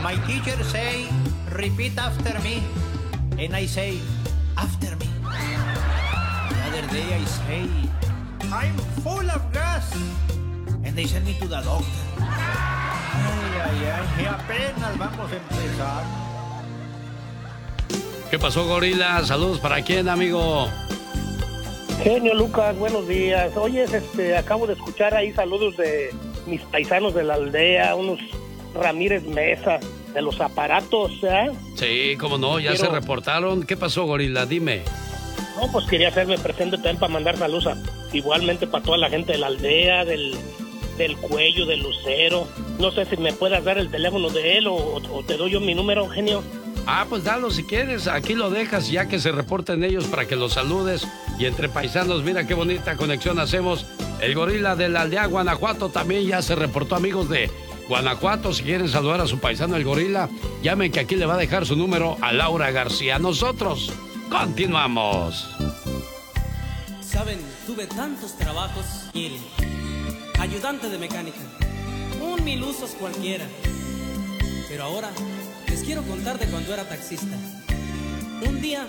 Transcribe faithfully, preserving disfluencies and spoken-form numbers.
My teacher say, repeat after me. And I say, after me. The other day I say, I'm full of gas. And they send me to the doctor. Ay, ay, ay, y apenas vamos a empezar. ¿Qué pasó, gorila? Saludos para quién, amigo. Genio Lucas, buenos días. Oye, este, acabo de escuchar ahí saludos de mis paisanos de la aldea, unos Ramírez Mesa, de los aparatos, ¿eh? Sí, cómo no, ya Quiero... se reportaron. ¿Qué pasó, gorila? Dime. No, pues quería hacerme presente también para mandar saludos a, igualmente para toda la gente de la aldea, del, del Cuello, del Lucero. No sé si me puedas dar el teléfono de él o, o te doy yo mi número, genio. Ah, pues dalo si quieres, aquí lo dejas ya que se reporten ellos para que los saludes. Y entre paisanos, mira qué bonita conexión hacemos. El gorila de la aldea Guanajuato también ya se reportó, amigos de Guanajuato. Si quieren saludar a su paisano el gorila, llamen que aquí le va a dejar su número a Laura García. Nosotros continuamos. Saben, tuve tantos trabajos. Miren, ayudante de mecánica, un mil usos cualquiera. Pero ahora les quiero contar de cuando era taxista. Un día